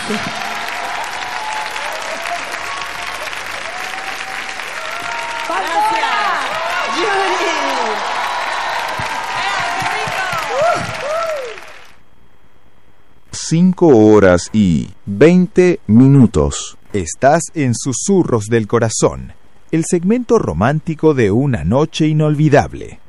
Cinco horas y 20 minutos. Estás en Susurros del Corazón, el segmento romántico de una noche inolvidable.